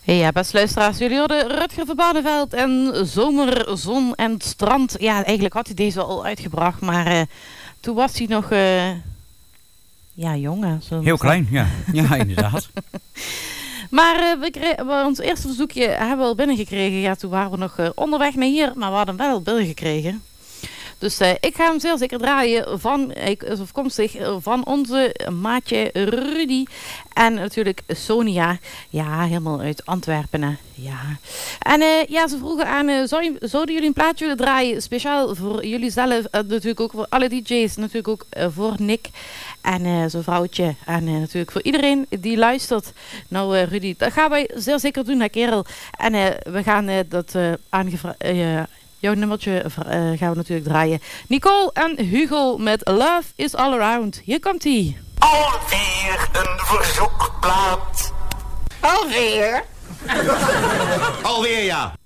Ja, beste luisteraars, jullie hoorden Rutger van Barneveld en Zomer, Zon en Strand. Ja, eigenlijk had hij deze al uitgebracht, maar toen was hij nog jong. Hè, heel klein, ja. Ja, inderdaad. Maar ons eerste verzoekje hebben we al binnengekregen. Ja, toen waren we nog onderweg naar hier, maar we hadden hem wel binnengekregen. Dus ik ga hem zeer zeker draaien is afkomstig van onze maatje Rudy. En natuurlijk Sonia. Ja, helemaal uit Antwerpen. Hè. Ja. En ze vroegen aan, zouden jullie een plaatje willen draaien? Speciaal voor jullie zelf. Natuurlijk ook voor alle DJ's. Natuurlijk ook voor Nick. En zijn vrouwtje. En natuurlijk voor iedereen die luistert. Nou Rudy, dat gaan wij zeer zeker doen, hè, kerel. En we gaan jouw nummertje gaan we natuurlijk draaien. Nicole en Hugo met Love is All Around. Hier komt ie. Alweer een verzoekplaat. Alweer? Alweer, ja.